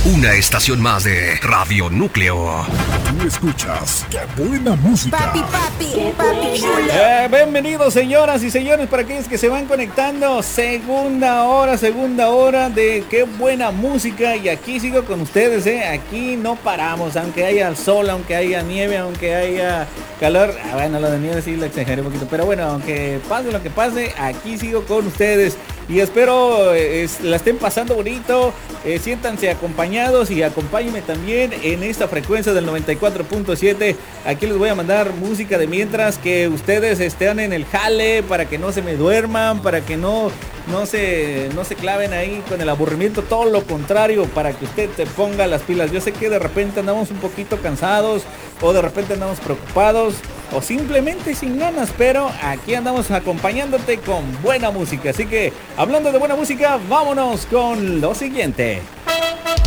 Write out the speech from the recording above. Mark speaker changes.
Speaker 1: Una estación más de Radio Núcleo.
Speaker 2: Tú escuchas ¡Qué buena música!
Speaker 3: Papi chulo.
Speaker 4: Bienvenidos, señoras y señores, para aquellos que se van conectando. Segunda hora de Qué buena música. Y aquí sigo con ustedes, aquí no paramos, aunque haya sol, aunque haya nieve, aunque haya calor. Bueno, lo de nieve sí lo exageré un poquito, pero bueno, aunque pase lo que pase, aquí sigo con ustedes. Y espero la estén pasando bonito, siéntanse acompañados y acompáñenme también en esta frecuencia del 94.7. Aquí les voy a mandar música de mientras que ustedes estén en el jale, para que no se me duerman, para que no se claven ahí con el aburrimiento, todo lo contrario, para que usted se ponga las pilas. Yo sé que de repente andamos un poquito cansados, o de repente andamos preocupados, o simplemente sin ganas, pero aquí andamos acompañándote con buena música. Así que, hablando de buena música, vámonos con lo siguiente.